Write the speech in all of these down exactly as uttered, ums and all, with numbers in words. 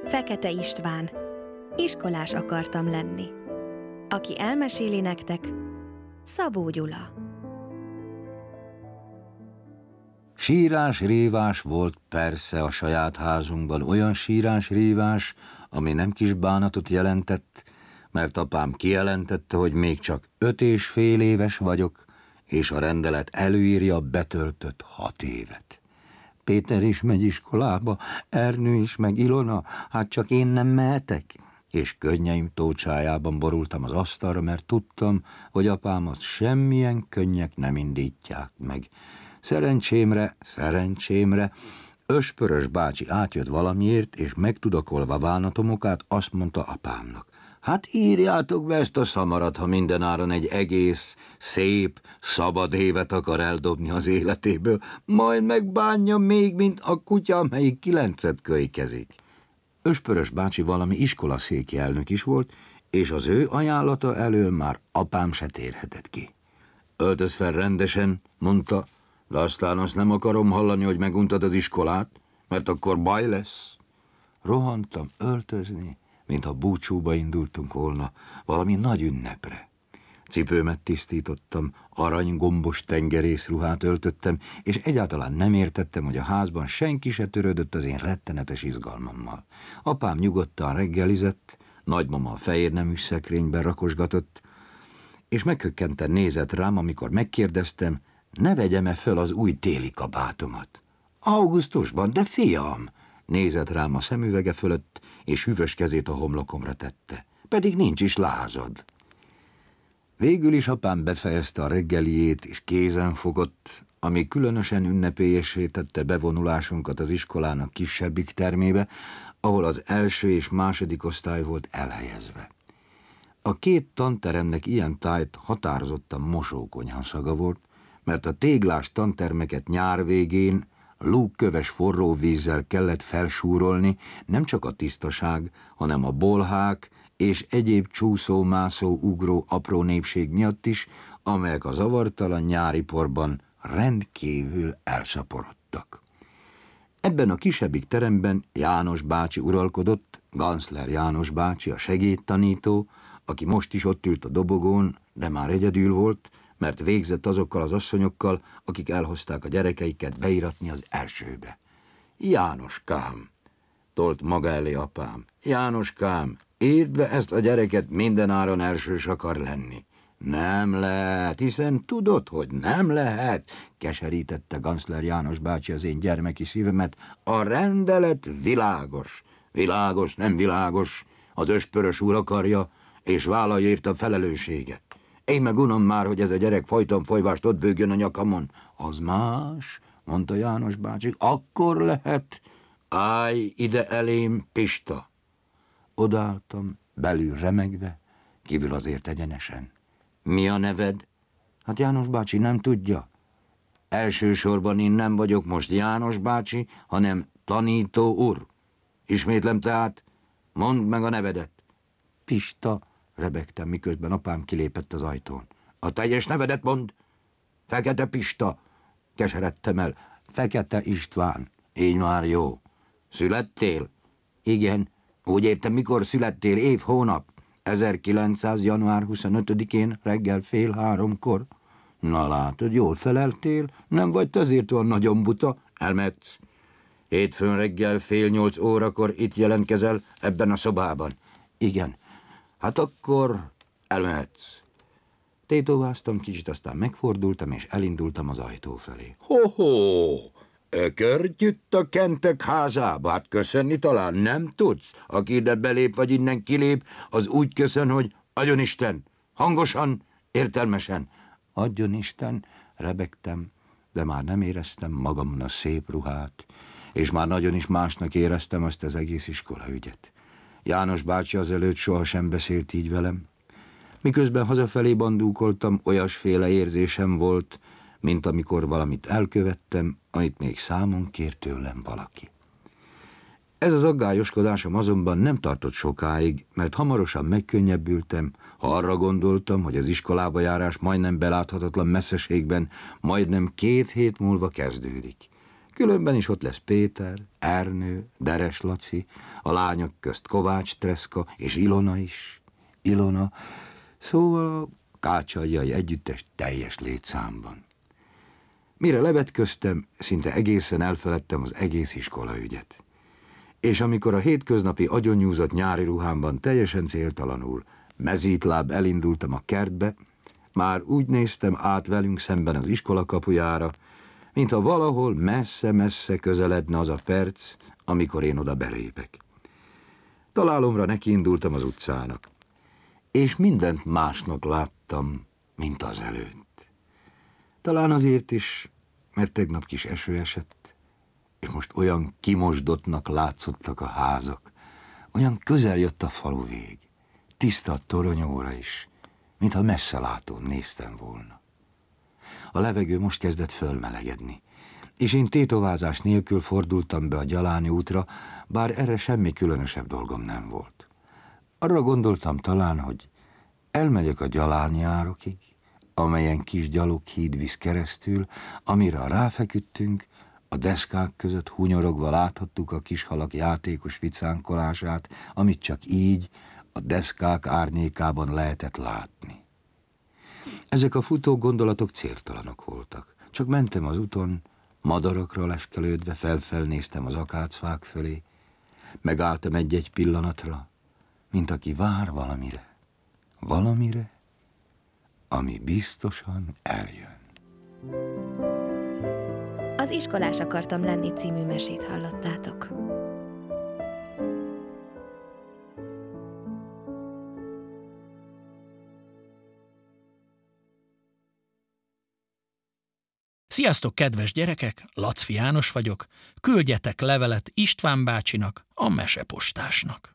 Fekete István. Iskolás akartam lenni. Aki elmeséli nektek, Szabó Gyula. Sírás-rívás volt persze a saját házunkban, olyan sírás-rívás, ami nem kis bánatot jelentett, mert apám kijelentette, hogy még csak öt és fél éves vagyok, és a rendelet előírja betöltött hat évet. Péter is megy iskolába, Ernő is, meg Ilona, hát csak én nem mehetek. És könnyeim tócsájában borultam az asztalra, mert tudtam, hogy apámat semmilyen könnyek nem indítják meg. Szerencsémre, szerencsémre, Öspörös bácsi átjött valamiért, és megtudakolva bánatomokát azt mondta apámnak: hát írjátok be ezt a szamarat, ha mindenáron egy egész, szép, szabad évet akar eldobni az életéből, majd megbánja még, mint a kutya, amelyik kilencet kölykezik. Öspörös bácsi valami iskolaszéki elnök is volt, és az ő ajánlata elől már apám se térhetett ki. Öltöz fel rendesen, mondta, de aztán azt nem akarom hallani, hogy meguntad az iskolát, mert akkor baj lesz. Rohantam öltözni, mintha búcsúba indultunk volna, valami nagy ünnepre. Cipőmet tisztítottam, aranygombos tengerészruhát öltöttem, és egyáltalán nem értettem, hogy a házban senki se törődött az én rettenetes izgalmammal. Apám nyugodtan reggelizett, nagymama a fehérnemű szekrényben rakosgatott, és meghökkenten nézett rám, amikor megkérdeztem, ne vegyem-e föl az új téli kabátomat. Augusztusban, de fiam! Nézett rám a szemüvege fölött, és hűvös kezét a homlokomra tette. Pedig nincs is lázad. Végül is apám befejezte a reggeliét, és kézen fogott, ami különösen ünnepélyessé tette bevonulásunkat az iskolának kisebbik termébe, ahol az első és második osztály volt elhelyezve. A két tanteremnek ilyen tájt határozottan mosókonyha szaga volt, mert a téglás tantermeket nyár végén lúgköves forró vízzel kellett felsúrolni, nem csak a tisztaság, hanem a bolhák és egyéb csúszó-mászó, ugró apró népség miatt is, amelyek a zavartalan nyári porban rendkívül elszaporodtak. Ebben a kisebbik teremben János bácsi uralkodott, Ganszler János bácsi, a segédtanító, aki most is ott ült a dobogón, de már egyedül volt, mert végzett azokkal az asszonyokkal, akik elhozták a gyerekeiket beiratni az elsőbe. Jánoskám, tolt maga elé apám, Jánoskám, írd be ezt a gyereket, mindenáron elsős akar lenni. Nem lehet, hiszen tudod, hogy nem lehet, keserítette Ganszler János bácsi az én gyermeki szívemet. A rendelet világos, világos, nem világos, az Öspörös úr akarja, és vállalja érte a felelősséget. Én meg unom már, hogy ez a gyerek folyton folyvást ott bőgjön a nyakamon. Az más, mondta János bácsi, akkor lehet. Állj ide elém, Pista. Odaálltam, belül remegve, kívül azért egyenesen. Mi a neved? Hát János bácsi nem tudja. Elsősorban én nem vagyok most János bácsi, hanem tanító úr. Ismétlem tehát, mondd meg a nevedet. Pista, rebegtem, miközben apám kilépett az ajtón. A teljes nevedet mondd. Fekete Pista. Keseredtem el. Fekete István. Így már jó. Születtél? Igen. Úgy értem, mikor születtél, év, hónap? ezerkilencszáz. január huszonötödikén reggel fél háromkor. Na látod, jól feleltél, nem vagy te azért olyan nagyon buta, elmetsz. Hétfőn reggel fél nyolc órakor itt jelentkezel ebben a szobában. Igen. Hát akkor elmehetsz. Tétováztam kicsit, aztán megfordultam, és elindultam az ajtó felé. Ho-ho! Ökörgyütt a Kentek házába, hát köszönni talán nem tudsz? Aki ide belép, vagy innen kilép, az úgy köszön, hogy adjon Isten, hangosan, értelmesen. Adjon Isten, rebegtem, de már nem éreztem magamon a szép ruhát, és már nagyon is másnak éreztem azt az egész iskolaügyet. János bácsi azelőtt sohasem beszélt így velem. Miközben hazafelé bandúkoltam, olyasféle érzésem volt, mint amikor valamit elkövettem, amit még számon kér tőlem valaki. Ez az aggályoskodásom azonban nem tartott sokáig, mert hamarosan megkönnyebbültem, ha arra gondoltam, hogy az iskolába járás majdnem beláthatatlan messzeségben, majdnem két hét múlva kezdődik. Különben is ott lesz Péter, Ernő, Deres Laci, a lányok közt Kovács Treszka és Ilona is. Ilona, szóval a kácsaljai együttes teljes létszámban. Mire levetköztem, szinte egészen elfeledtem az egész iskolaügyet. És amikor a hétköznapi agyonnyúzott nyári ruhámban teljesen céltalanul, mezítláb elindultam a kertbe, már úgy néztem át velünk szemben az iskola kapujára, mintha valahol messze-messze közeledne az a perc, amikor én oda belépek. Találomra nekiindultam az utcának, és mindent másnak láttam, mint az előtt. Talán azért is, mert tegnap kis eső esett, és most olyan kimosdottnak látszottak a házak, olyan közel jött a falu vég, tiszta a toronyóra is, mintha messzelátón néztem volna. A levegő most kezdett fölmelegedni, és én tétovázás nélkül fordultam be a Gyaláni útra, bár erre semmi különösebb dolgom nem volt. Arra gondoltam talán, hogy elmegyek a Gyaláni árokig, amelyen kis gyaloghíd visz keresztül, amire ráfeküdtünk, a deszkák között hunyorogva láthattuk a kis halak játékos vicánkolását, amit csak így, a deszkák árnyékában lehetett látni. Ezek a futó gondolatok céltalanok voltak. Csak mentem az úton, madarakra leskelődve felfelnéztem az akácfák fölé, megálltam egy-egy pillanatra, mint aki vár valamire. Valamire, ami biztosan eljön. Az Iskolás akartam lenni című mesét hallottátok. Sziasztok, kedves gyerekek! Lacfi János vagyok. Küldjetek levelet István bácsinak, a mesepostásnak.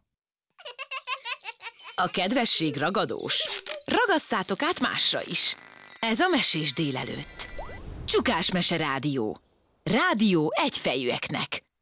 A kedvesség ragadós. Ragasszátok át másra is. Ez a Mesés délelőtt. Csukás Mese Rádió. Rádió egyfejűeknek.